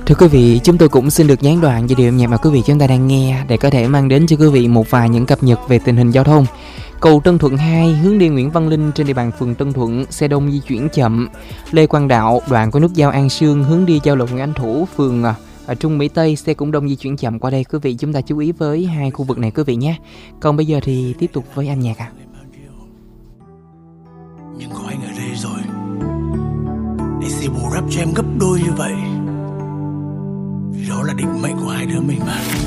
Thưa quý vị, chúng tôi cũng xin được gián đoạn giai điệu âm nhạc mà quý vị chúng ta đang nghe để có thể mang đến cho quý vị một vài những cập nhật về tình hình giao thông. Cầu Tân Thuận 2 hướng đi Nguyễn Văn Linh trên địa bàn phường Tân Thuận, xe đông di chuyển chậm. Lê Quang Đạo đoạn của nút giao An Sương hướng đi giao lộ Nguyễn Anh Thủ, phường ở Trung Mỹ Tây, xe cũng đông di chuyển chậm qua đây. Quý vị chúng ta chú ý với hai khu vực này quý vị nhé. Còn bây giờ thì tiếp tục với âm nhạc Nhưng có anh ở đây rồi để sẽ bù đắp cho em gấp đôi như vậy. Đó là định mệnh của hai đứa mình mà.